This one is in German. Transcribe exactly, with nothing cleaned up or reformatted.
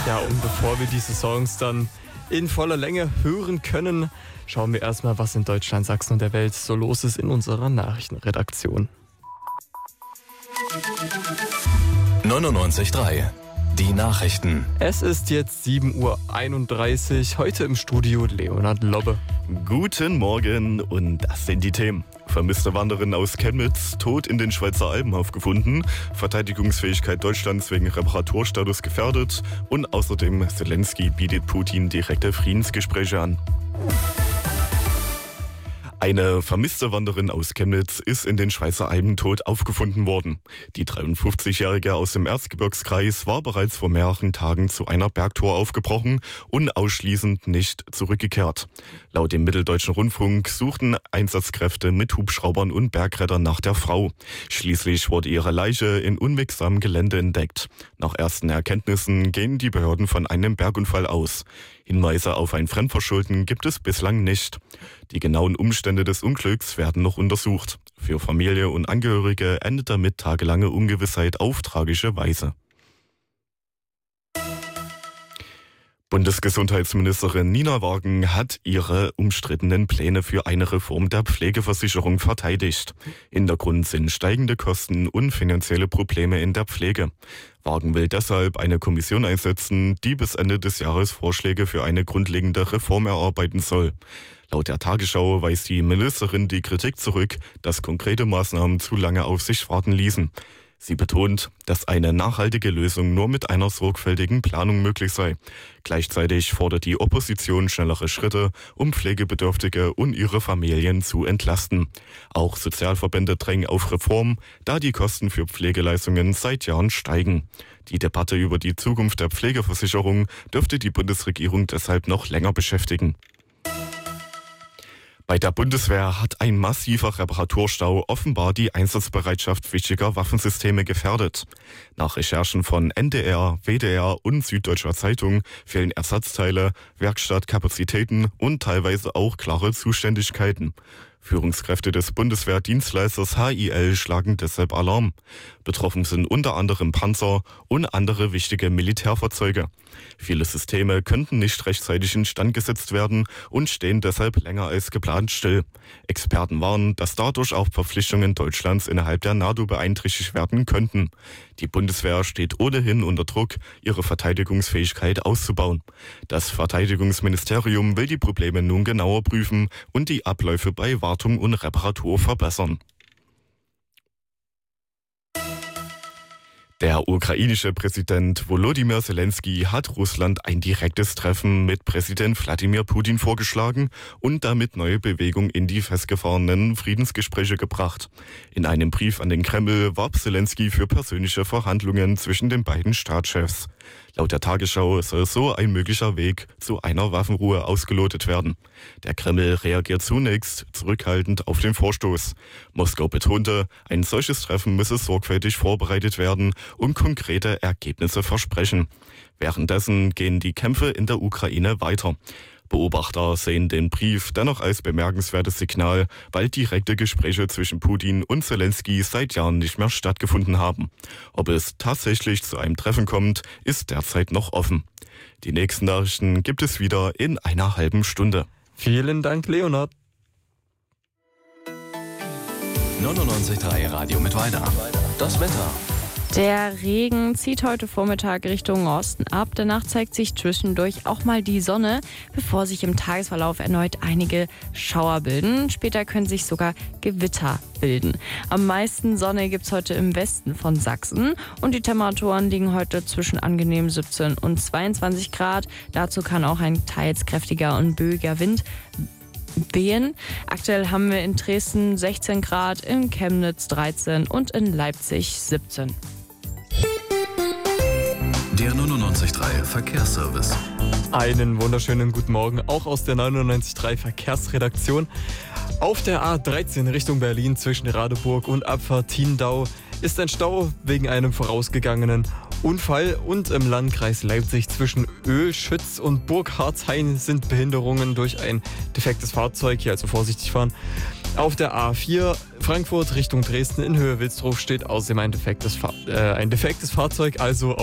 Ja, und bevor wir diese Songs dann in voller Länge hören können, schauen wir erstmal, was in Deutschland, Sachsen und der Welt so los ist in unserer Nachrichtenredaktion. neunundneunzig Komma drei. Die Nachrichten. Es ist jetzt sieben Uhr einunddreißig, heute im Studio Leonhard Lobbe. Guten Morgen und das sind die Themen. Vermisste Wanderin aus Chemnitz, tot in den Schweizer Alpen aufgefunden, Verteidigungsfähigkeit Deutschlands wegen Reparaturstatus gefährdet und außerdem Zelensky bietet Putin direkte Friedensgespräche an. Eine vermisste Wanderin aus Chemnitz ist in den Schweizer Alpen tot aufgefunden worden. Die dreiundfünfzigjährige aus dem Erzgebirgskreis war bereits vor mehreren Tagen zu einer Bergtour aufgebrochen und ausschließend nicht zurückgekehrt. Laut dem Mitteldeutschen Rundfunk suchten Einsatzkräfte mit Hubschraubern und Bergrettern nach der Frau. Schließlich wurde ihre Leiche in unwegsamem Gelände entdeckt. Nach ersten Erkenntnissen gehen die Behörden von einem Bergunfall aus. Hinweise auf ein Fremdverschulden gibt es bislang nicht. Die genauen Umstände des Unglücks werden noch untersucht. Für Familie und Angehörige endet damit tagelange Ungewissheit auf tragische Weise. Bundesgesundheitsministerin Nina Wagen hat ihre umstrittenen Pläne für eine Reform der Pflegeversicherung verteidigt. Hintergrund sind steigende Kosten und finanzielle Probleme in der Pflege. Wagen will deshalb eine Kommission einsetzen, die bis Ende des Jahres Vorschläge für eine grundlegende Reform erarbeiten soll. Laut der Tagesschau weist die Ministerin die Kritik zurück, dass konkrete Maßnahmen zu lange auf sich warten ließen. Sie betont, dass eine nachhaltige Lösung nur mit einer sorgfältigen Planung möglich sei. Gleichzeitig fordert die Opposition schnellere Schritte, um Pflegebedürftige und ihre Familien zu entlasten. Auch Sozialverbände drängen auf Reform, da die Kosten für Pflegeleistungen seit Jahren steigen. Die Debatte über die Zukunft der Pflegeversicherung dürfte die Bundesregierung deshalb noch länger beschäftigen. Bei der Bundeswehr hat ein massiver Reparaturstau offenbar die Einsatzbereitschaft wichtiger Waffensysteme gefährdet. Nach Recherchen von N D R, W D R und Süddeutscher Zeitung fehlen Ersatzteile, Werkstattkapazitäten und teilweise auch klare Zuständigkeiten. Führungskräfte des Bundeswehrdienstleisters H I L schlagen deshalb Alarm. Betroffen sind unter anderem Panzer und andere wichtige Militärfahrzeuge. Viele Systeme könnten nicht rechtzeitig instand gesetzt werden und stehen deshalb länger als geplant still. Experten warnen, dass dadurch auch Verpflichtungen Deutschlands innerhalb der NATO beeinträchtigt werden könnten. Die Bundeswehr steht ohnehin unter Druck, ihre Verteidigungsfähigkeit auszubauen. Das Verteidigungsministerium will die Probleme nun genauer prüfen und die Abläufe bei Wartung und Reparatur verbessern. Der ukrainische Präsident Volodymyr Zelensky hat Russland ein direktes Treffen mit Präsident Wladimir Putin vorgeschlagen und damit neue Bewegung in die festgefahrenen Friedensgespräche gebracht. In einem Brief an den Kreml warb Zelensky für persönliche Verhandlungen zwischen den beiden Staatschefs. Laut der Tagesschau soll so ein möglicher Weg zu einer Waffenruhe ausgelotet werden. Der Kreml reagiert zunächst zurückhaltend auf den Vorstoß. Moskau betonte, ein solches Treffen müsse sorgfältig vorbereitet werden und konkrete Ergebnisse versprechen. Währenddessen gehen die Kämpfe in der Ukraine weiter. Beobachter sehen den Brief dennoch als bemerkenswertes Signal, weil direkte Gespräche zwischen Putin und Zelensky seit Jahren nicht mehr stattgefunden haben. Ob es tatsächlich zu einem Treffen kommt, ist derzeit noch offen. Die nächsten Nachrichten gibt es wieder in einer halben Stunde. Vielen Dank, Leonhard. neunundneunzig Komma drei Radio mit Weiter. Das Wetter. Der Regen zieht heute Vormittag Richtung Osten ab. Danach zeigt sich zwischendurch auch mal die Sonne, bevor sich im Tagesverlauf erneut einige Schauer bilden. Später können sich sogar Gewitter bilden. Am meisten Sonne gibt es heute im Westen von Sachsen und die Temperaturen liegen heute zwischen angenehm siebzehn und zweiundzwanzig Grad. Dazu kann auch ein teils kräftiger und böiger Wind wehen. Aktuell haben wir in Dresden sechzehn Grad, in Chemnitz dreizehn und in Leipzig siebzehn. Der neunundneunzig Komma drei Verkehrsservice. Einen wunderschönen guten Morgen, auch aus der neunundneunzig Komma drei Verkehrsredaktion. Auf der A dreizehn Richtung Berlin zwischen Radeburg und Abfahrt Tiendau ist ein Stau wegen einem vorausgegangenen Unfall und im Landkreis Leipzig zwischen Ölschütz und Burg Harzhain sind Behinderungen durch ein defektes Fahrzeug, hier also vorsichtig fahren. Auf der A vier Frankfurt Richtung Dresden in Höhe Wilsdruf steht außerdem ein defektes, Fa- äh, ein defektes Fahrzeug, also